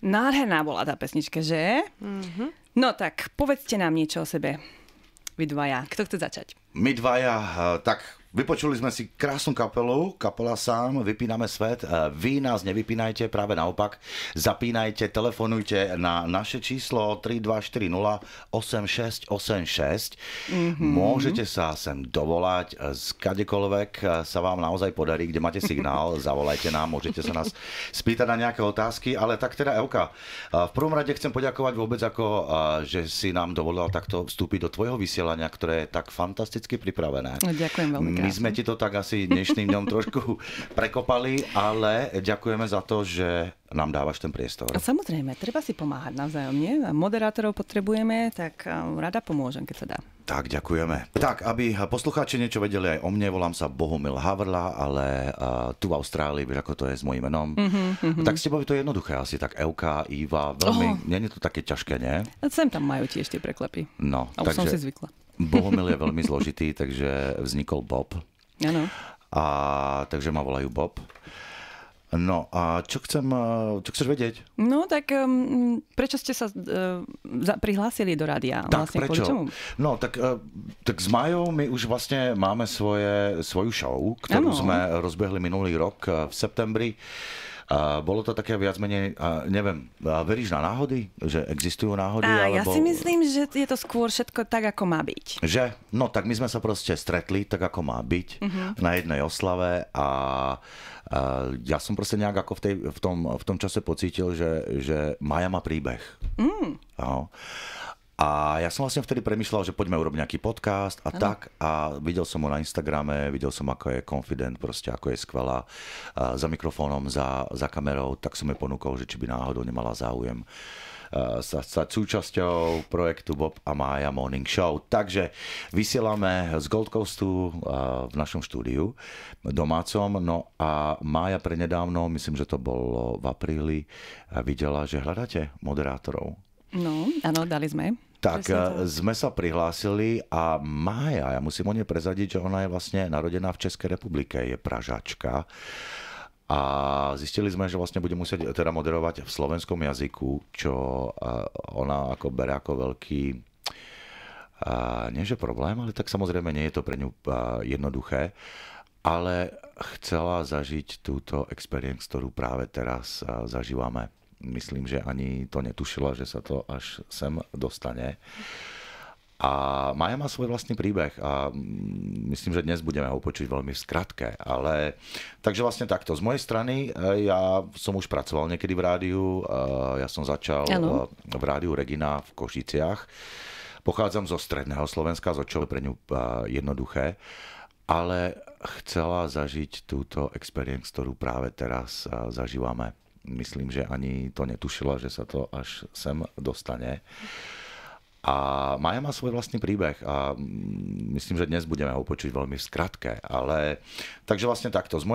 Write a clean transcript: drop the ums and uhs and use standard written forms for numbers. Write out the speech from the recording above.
Nádherná bola tá pesnička, že? Mm-hmm. No tak, povedzte nám niečo o sebe. Vy dvaja. Kto chce začať? My dvaja, tak vypočuli sme si krásnu kapelu, kapela Sám, vypíname svet. Vy nás nevypínajte, práve naopak. Zapínajte, telefonujte na naše číslo 3240 8686. Môžete sa sem dovolať z kadekoľvek sa vám naozaj podarí, kde máte signál, zavolajte nám, môžete sa nás spýtať na nejaké otázky, ale tak teda Evka, v prvom rade chcem poďakovať vôbec že si nám dovolila takto vstúpiť do tvojho vysielania, ktoré je tak fantasticky pripravené. Ďakujem veľmi krásne. My sme ti to tak asi dnešným dňom trošku prekopali, ale ďakujeme za to, že nám dávaš ten priestor. A samozrejme, treba si pomáhať navzájom, nie? Moderátorov potrebujeme, tak rada pomôžem, keď sa dá. Tak, ďakujeme. Tak, aby poslucháči niečo vedeli aj o mne, volám sa Bohumil Havrla, ale tu v Austrálii, vieš, ako to je s mojím menom. Tak s tebou je to jednoduché asi, tak Evka, Iva, veľmi, nie je to také ťažké, nie? Sem tam majú tiež tie preklepy. No, a už som si zvykla. Bohumil je veľmi zložitý, takže vznikol Bob. Áno. A takže ma volajú Bob. No a čo chceš vedieť? No tak prečo ste sa prihlásili do rádia? Tak vlastne, prečo? No tak s Majou my už vlastne máme svoju show, ktorú sme rozbehli minulý rok v septembri. Bolo to také viac menej, neviem, veríš na náhody? Že existujú náhody? Ja si myslím, že je to skôr všetko tak, ako má byť. Že? No tak my sme sa proste stretli tak, ako má byť na jednej oslave a ja som proste nejak ako v tom čase pocítil, že Maja má príbeh. A ja som vlastne vtedy premýšľal, že poďme urobiť nejaký podcast a tak. A videl som ho na Instagrame, videl som, ako je confident, proste ako je skvelá za mikrofónom, za kamerou, tak som jej ponúkol, že či by náhodou nemala záujem sa stať súčasťou projektu Bob a Mája Morning Show. Takže vysielame z Gold Coastu v našom štúdiu domácom. No a Mája prednedávno, myslím, že to bolo v apríli, videla, že hľadáte moderátorov. No, áno, dali sme. Tak sme sa prihlásili a Mája, ja musím o nej prezradiť, že ona je vlastne narodená v Českej republike, je Pražačka. A zistili sme, že vlastne bude musieť teda moderovať v slovenskom jazyku, čo ona ako bere ako veľký, nie že problém, ale tak samozrejme nie je to pre ňu jednoduché. Ale chcela zažiť túto experience, ktorú práve teraz zažívame. Myslím, že ani to netušila, že sa to až sem dostane. A Maja má svoj vlastný príbeh a myslím, že dnes budeme ho počuť veľmi v skratke. Ale takže vlastne takto. Z mojej strany, ja som už pracoval niekedy v rádiu. Ja som začal v rádiu Regina v Košiciach. Pochádzam zo stredného Slovenska, zo čo je pre ňu jednoduché. Ale chcela zažiť túto experience, ktorú práve teraz zažívame. Myslím, že ani to netušila, že sa to až sem dostane. A Maja má svoj vlastný príbeh a myslím, že dnes budeme ho počuť veľmi v skratke. Ale takže vlastne takto.